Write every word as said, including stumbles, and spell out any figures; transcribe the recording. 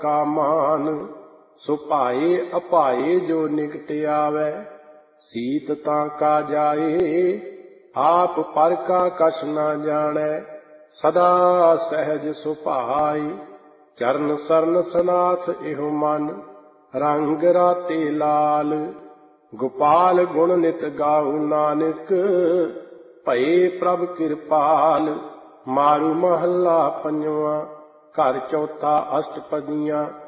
ਕਾ ਮਾਨ। ਸੋ ਭਾਏ ਅਭਾਏ ਜੋ ਨਿਕਟ ਆਵੈ, ਸੀਤ ਤਾਂ ਕਾ ਜਾਏ। ਆਪ ਪਰ ਕਾ ਕਛ ਨਾ ਜਾਣੈ, ਸਦਾ ਸਹਿਜ ਸੁਭਾਈ। ਚਰਨ ਸਰਨ ਸਨਾਥ ਇਹੋ ਮਨ, ਰੰਗ ਰਾਤੇ ਲਾਲ। ਗੋਪਾਲ ਗੁਣ ਨਿਤ ਗਾਉ ਨਾਨਕ, ਭਏ ਪ੍ਰਭ ਕਿਰਪਾਲ। ਮਾਰੂ ਮਹੱਲਾ ਪੰਜਵਾਂ। ਘਰ ਚੌਥਾ। ਅਸ਼ਟਪਦੀਆਂ।